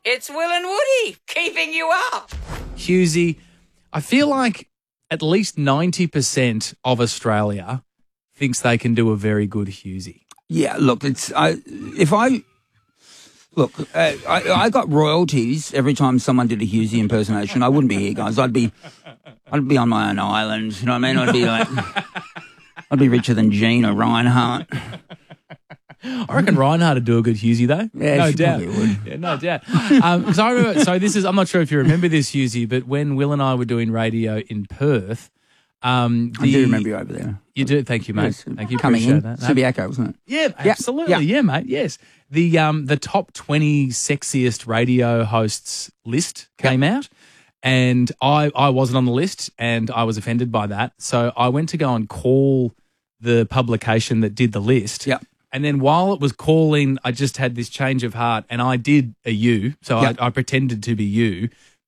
It's Will and Woody keeping you up. Hughesy, I feel like at least 90% of Australia thinks they can do a very good Hughesy. Yeah, look, I got royalties every time someone did a Hughesy impersonation. I wouldn't be here, guys. I'd be on my own island. You know what I mean? I'd be like, I'd be richer than Gene or Reinhardt. I reckon Reinhardt would do a good Hughesy, though. Yeah, no she doubt. probably would. Yeah, no doubt. Because I remember, I'm not sure if you remember this, Hughesy, but when Will and I were doing radio in Perth, I do remember you over there. You do? Thank you, mate. Yes, Thank you. coming Appreciate in, that. Subiaco, wasn't it? Yeah, absolutely. Yeah, mate. Yes. The top 20 sexiest radio hosts list came out, and I wasn't on the list, and I was offended by that. So I went to go and call the publication that did the list. Yeah. And then while it was calling, I just had this change of heart, and I did a you. So I pretended to be you